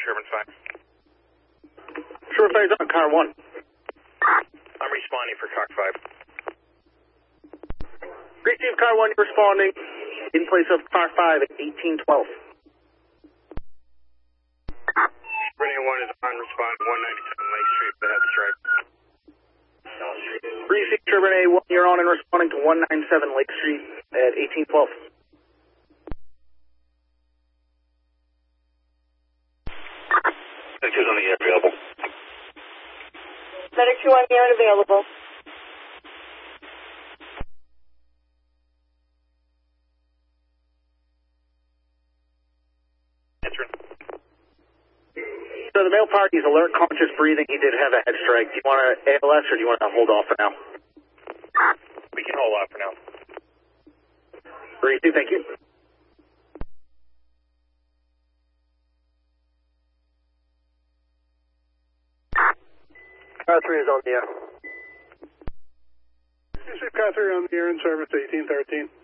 Sherman 5. Sherman 5 is on car 1. I'm responding for Cock 5. Receive car 1, you're responding in place of car 5 at 1812. Renee 1 is on respond 197 Lake Street, the head strike. Receive Sherman A1, you're on and responding to 197 Lake Street at 1812. Medic 2's on the air available. Medic 2 on the air and available. Answering. So the male party is alert, conscious breathing. He did have a head strike. Do you want to ALS or do you want to hold off for now? We can hold off for now. Receive, thank you. Car 3 is on the air. Car 3 on the air in service 1813.